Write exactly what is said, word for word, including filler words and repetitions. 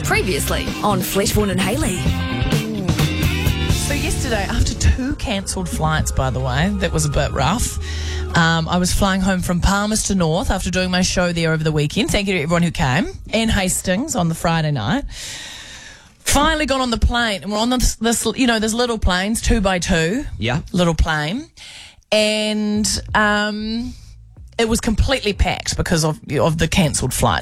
Previously on Fleshborn and Haley. So yesterday, after two cancelled flights, by the way, that was a bit rough. Um, I was flying home from Palmerston North after doing my show there over the weekend. Thank you to everyone who came. And Hastings on the Friday night. Finally got on the plane, and we're on this, this you know, there's little planes, two by two. Yeah. Little plane. And um, it was completely packed because of, of the cancelled flights.